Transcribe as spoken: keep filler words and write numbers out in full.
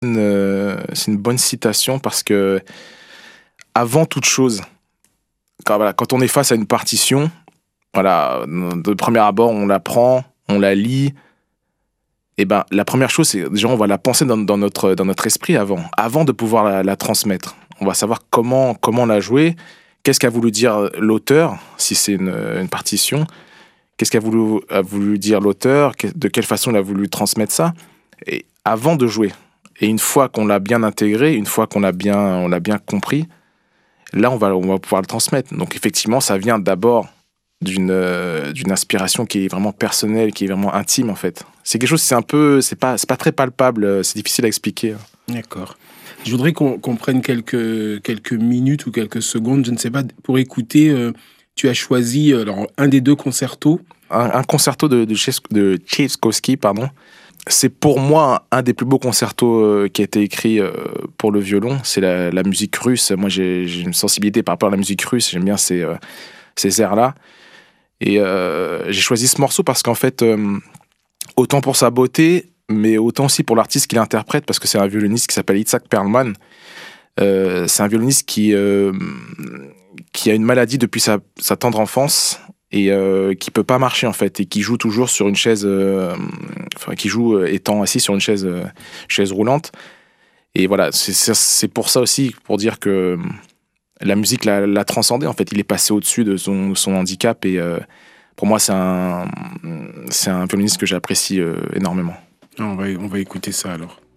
Une, heu, c'est une bonne citation parce que avant toute chose, quand voilà, quand on est face à une partition, voilà, de premier abord, on la prend, on la lit et ben, la première chose, c'est déjà, on va la penser dans dans notre dans notre esprit avant avant de pouvoir la la transmettre. On va savoir comment comment la jouer, qu'est-ce qu'a voulu dire l'auteur, si c'est une, une partition, qu'est-ce qu'a voulu a voulu dire l'auteur, que de quelle façon il a voulu transmettre ça et avant de jouer et une fois qu'on l'a bien intégré, une fois qu'on l'a bien on l'a bien compris, là, on va on va pouvoir le transmettre. Donc effectivement, ça vient d'abord d'une, heu, d'une inspiration qui est vraiment personnelle, qui est vraiment intime, en fait. C'est quelque chose, c'est un peu c'est pas c'est pas très palpable, heu, c'est difficile à expliquer, hein. D'accord. Je voudrais qu'on qu'on prenne quelques quelques minutes ou quelques secondes, je ne sais pas, d pour écouter, heu, tu as choisi, heu, alors un des deux concertos. Un un concerto de de Tchaïs de Tchaïkovski, pardon. C'est pour moi un des plus beaux concertos, heu, qui a été écrit, heu, pour le violon. C'est la la musique russe. Moi, j'ai j'ai une sensibilité par rapport à la musique russe. J'aime bien ces, heu, ces airs-là et heu, j'ai choisi ce morceau parce qu'en fait, hem, autant pour sa beauté, mais autant aussi pour l'artiste qui l'interprète parce que c'est un violoniste qui s'appelle Itzhak Perlman. Heu, c'est un violoniste qui, hem, qui a une maladie depuis sa sa tendre enfance et heu, qui peut pas marcher, en fait et qui joue toujours sur une chaise, hem, enfin qui joue, heu, étant assis sur une chaise, heu, chaise roulante et voilà, c'est c'est c'est pour ça aussi, pour dire que, hem, la musique l'a l'a transcendé, en fait. Il est passé au-dessus de son son handicap et heu, pour moi, c'est un, mmh, c'est un violoniste que j'apprécie, heu, énormément. On va on va écouter ça alors.